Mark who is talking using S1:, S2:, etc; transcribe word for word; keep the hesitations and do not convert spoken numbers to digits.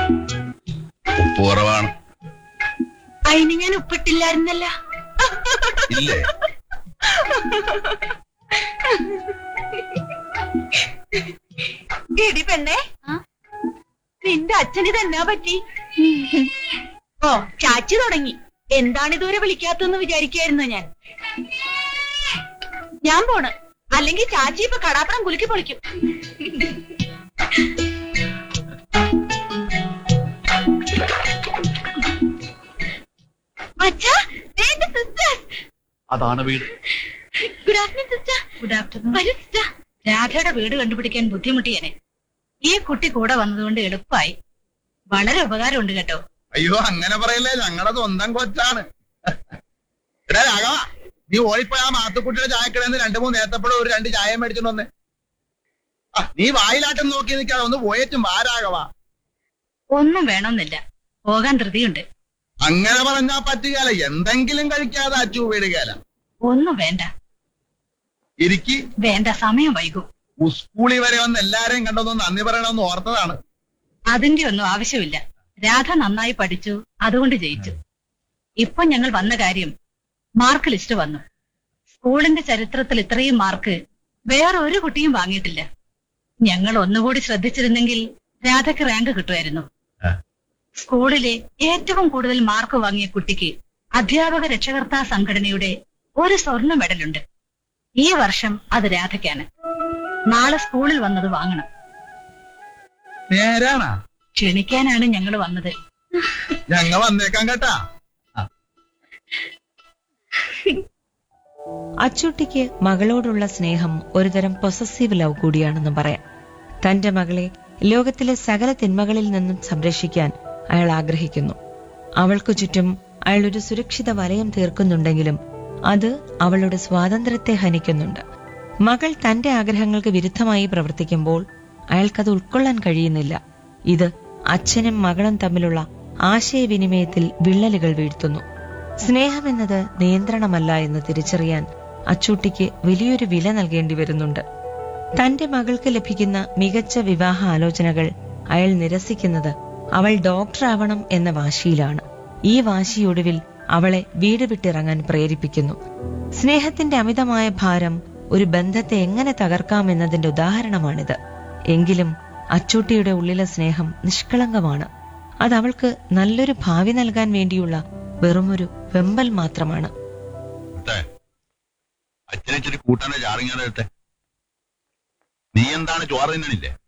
S1: ഉപ്പ് കുറവാണ്.
S2: അതിന് ഞാൻ ഉപ്പിട്ടില്ലായിരുന്നല്ല.
S1: ഇല്ലേ?
S2: എടി പെണ്ണേ, നിന്റെ അച്ഛന് തന്നെ പറ്റി. ഓ, ചാച്ചി തുടങ്ങി. എന്താണ് ഇതുവരെ വിളിക്കാത്തെന്ന് വിചാരിക്കായിരുന്നു ഞാൻ. ഞാൻ പോണ്, അല്ലെങ്കിൽ ചാച്ചി ഇപ്പൊ കടാപ്പണം കുലുക്കി പൊളിക്കും. അച്ഛാ, സിസ്റ്റർ.
S1: അതാണ് വീട്.
S2: Good afternoon sister. Good afternoon. വരൂ സിസ്റ്റർ. രാധയുടെ വീട് കണ്ടുപിടിക്കാൻ ബുദ്ധിമുട്ടിയനെ. ഈ കുട്ടി കൂടെ വന്നതുകൊണ്ട് എളുപ്പമായി. വളരെ ഉപകാരമുണ്ട് കേട്ടോ.
S1: അയ്യോ, അങ്ങനെ പറയല്ലേ, ഞങ്ങളുടെ സ്വന്തം കൊച്ചാണ്. എടാ രാഘവ, നീ ഓടിപ്പോയി ആ മാത്തുക്കുട്ടിയുടെ ചായക്കടന്ന് രണ്ടു മൂന്ന് നേരത്തപ്പോഴും ഒരു രണ്ട് ചായ മേടിച്ചോണ്ട് വന്നേ. ആ, നീ വായിലാട്ടം നോക്കി നിൽക്കാതെ ഒന്ന് പോയേറ്റും വാ രാഘവ.
S2: ഒന്നും വേണമെന്നില്ല, പോകാൻ ധൃതിയുണ്ട്.
S1: അങ്ങനെ പറഞ്ഞാ പറ്റുകയല്ല, എന്തെങ്കിലും കഴിക്കാതെ അച്ചു വീടുകയല്ല.
S2: ഒന്നും വേണ്ട.
S1: ഇരിക്കി.
S2: വേണ്ട, സമയം വൈകും.
S1: സ്കൂളിൽ വരെ വന്ന് എല്ലാരെയും കണ്ടൊന്ന് നന്ദി പറയണമെന്ന് ഓർത്തതാണ്.
S2: അതിന്റെ ഒന്നും ആവശ്യമില്ല. രാധ നന്നായി പഠിച്ചു, അതുകൊണ്ട് ജയിച്ചു. ഇപ്പൊ ഞങ്ങൾ വന്ന കാര്യം, മാർക്ക് ലിസ്റ്റ് വന്നു. സ്കൂളിന്റെ ചരിത്രത്തിൽ ഇത്രയും മാർക്ക് വേറെ ഒരു കുട്ടിയും വാങ്ങിയിട്ടില്ല. ഞങ്ങൾ ഒന്നുകൂടി ശ്രദ്ധിച്ചിരുന്നെങ്കിൽ രാധയ്ക്ക് റാങ്ക് കിട്ടുമായിരുന്നു. സ്കൂളിലെ ഏറ്റവും കൂടുതൽ മാർക്ക് വാങ്ങിയ കുട്ടിക്ക് അധ്യാപക രക്ഷകർത്താ സംഘടനയുടെ ഒരു സ്വർണ്ണ മെഡലുണ്ട്. ഈ വർഷം അത് രാധയ്ക്കാണ്. നാളെ സ്കൂളിൽ വന്നത് വാങ്ങണം.
S1: നേരാണാ?
S2: ക്ഷണിക്കാനാണ് ഞങ്ങൾ വന്നത്.
S1: ഞങ്ങ വന്നേക്കാം കേട്ടാ.
S3: അച്ചൂട്ടിക്ക് മകളോടുള്ള സ്നേഹം ഒരുതരം പൊസസീവ് ലവ് കൂടിയാണെന്ന് പറയാം. തന്റെ മകളെ ലോകത്തിലെ സകല തിന്മകളിൽ നിന്നും സംരക്ഷിക്കാൻ അയാൾ ആഗ്രഹിക്കുന്നു. അവൾക്കു ചുറ്റും അയാൾ ഒരു സുരക്ഷിത വലയം തീർക്കുന്നുണ്ടെങ്കിലും അത് അവളുടെ സ്വാതന്ത്ര്യത്തെ ഹനിക്കുന്നുണ്ട്. മകൾ തന്റെ ആഗ്രഹങ്ങൾക്ക് വിരുദ്ധമായി പ്രവർത്തിക്കുമ്പോൾ അയാൾക്കത് ഉൾക്കൊള്ളാൻ കഴിയുന്നില്ല. ഇത് അച്ഛനും മകളും തമ്മിലുള്ള ആശയവിനിമയത്തിൽ വിള്ളലുകൾ വീഴ്ത്തുന്നു. സ്നേഹമെന്നത് നിയന്ത്രണമല്ല എന്ന് തിരിച്ചറിയാൻ അച്ചൂട്ടിക്ക് വലിയൊരു വില നൽകേണ്ടി വരുന്നുണ്ട്. തന്റെ മകൾക്ക് ലഭിക്കുന്ന മികച്ച വിവാഹ ആലോചനകൾ അയാൾ നിരസിക്കുന്നത് അവൾ ഡോക്ടറാവണം എന്ന വാശിയിലാണ്. ഈ വാശിയൊടുവിൽ അവളെ വീട് വിട്ടിറങ്ങാൻ പ്രേരിപ്പിക്കുന്നു. സ്നേഹത്തിന്റെ അമിതമായ ഭാരം ഒരു ബന്ധത്തെ എങ്ങനെ തകർക്കാമെന്നതിന്റെ ഉദാഹരണമാണിത്. എങ്കിലും അച്ചൂട്ടിയുടെ ഉള്ളിലെ സ്നേഹം നിഷ്കളങ്കമാണ്. അത് അവൾക്ക് നല്ലൊരു ഭാവി നൽകാൻ വേണ്ടിയുള്ള വെറുമൊരു വെമ്പൽ മാത്രമാണ്.
S1: അച്ഛനെ ഇച്ചിരി കൂട്ടാനോ ചാറിങ്ങാനോ എടുത്തെ. നീ എന്താണ് ചോറ് തിന്നണില്ലേ?